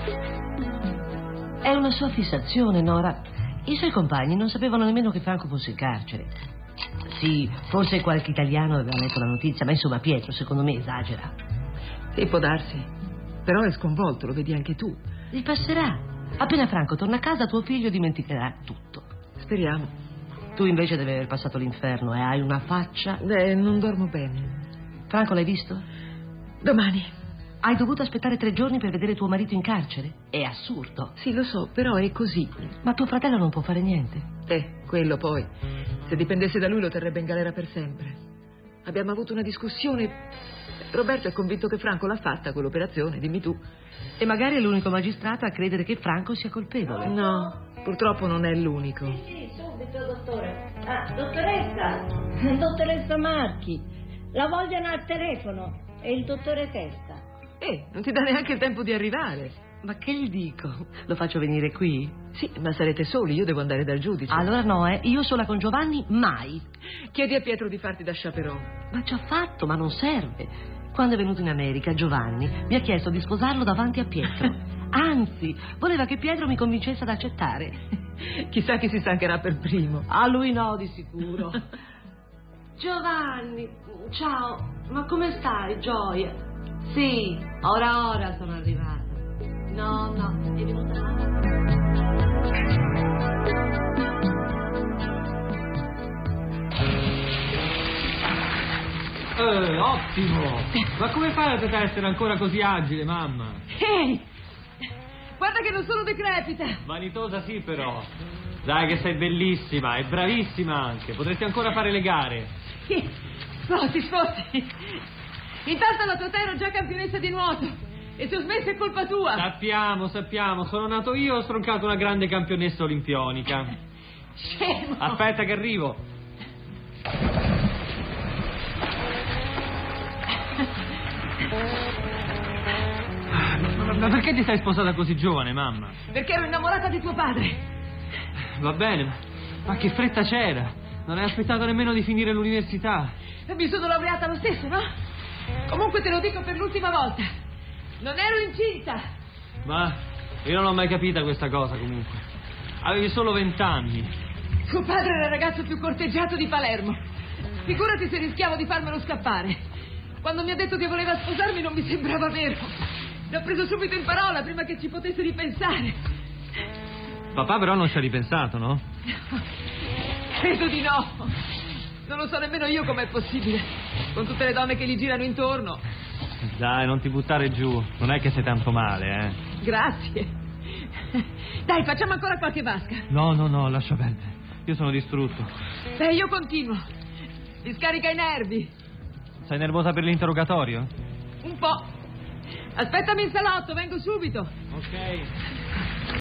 È una sua fissazione, Nora. I suoi compagni non sapevano nemmeno che Franco fosse in carcere. Sì, forse qualche italiano aveva letto la notizia, ma insomma Pietro, secondo me, esagera. Sì, può darsi. Però è sconvolto, lo vedi anche tu. Gli passerà. Appena Franco torna a casa, tuo figlio dimenticherà tutto. Speriamo. Tu invece devi aver passato l'inferno e hai una faccia... Non dormo bene. Franco, l'hai visto? Domani. Hai dovuto aspettare 3 giorni per vedere tuo marito in carcere? È assurdo. Sì, lo so, però è così. Ma tuo fratello non può fare niente. Quello poi. Se dipendesse da lui lo terrebbe in galera per sempre. Abbiamo avuto una discussione. Roberto è convinto che Franco l'ha fatta quell'operazione, dimmi tu. E magari è l'unico magistrato a credere che Franco sia colpevole. No, purtroppo non è l'unico. Sì, subito, dottore. Dottoressa Marchi. La vogliono al telefono. È il dottore Testa. Non ti dà neanche il tempo di arrivare. Ma che gli dico? Lo faccio venire qui? Sì, ma sarete soli, io devo andare dal giudice. Allora no, io sola con Giovanni, mai. Chiedi a Pietro di farti da chaperon. Ma ci ha fatto, ma non serve. Quando è venuto in America, Giovanni mi ha chiesto di sposarlo davanti a Pietro. Anzi, voleva che Pietro mi convincesse ad accettare. Chissà chi si stancherà per primo. A lui no, di sicuro. Giovanni, ciao. Ma come stai, Gioia? Sì, ora sono arrivata. No, è venuta la... Ottimo! Ma come fai a essere ancora così agile, mamma? Ehi! Guarda che non sono decrepita! Vanitosa sì, però. Dai che sei bellissima e bravissima anche. Potresti ancora fare le gare. Sì, sposti. Intanto la tua ero già campionessa di nuoto. E se ho smesso è colpa tua. Sappiamo. Sono nato io e ho stroncato una grande campionessa olimpionica. Scemo! Aspetta che arrivo. Ma perché ti sei sposata così giovane, mamma? Perché ero innamorata di tuo padre. Va bene, ma che fretta c'era? Non hai aspettato nemmeno di finire l'università. Mi sono laureata lo stesso, no? Comunque te lo dico per l'ultima volta. Non ero incinta. Ma io non l'ho mai capita questa cosa comunque. Avevi solo 20 anni. Tuo padre era il ragazzo più corteggiato di Palermo. Figurati se rischiavo di farmelo scappare. Quando mi ha detto che voleva sposarmi non mi sembrava vero. L'ho preso subito in parola prima che ci potesse ripensare. Papà però non ci ha ripensato, no? Credo di no. Non lo so nemmeno io com'è possibile. Con tutte le donne che gli girano intorno. Dai, non ti buttare giù. Non è che sei tanto male, eh. Grazie. Dai, facciamo ancora qualche vasca. No, lascia perdere. Io sono distrutto. Io continuo. Mi scarica i nervi. Sei nervosa per l'interrogatorio? Un po'. Aspettami in salotto, vengo subito. Ok.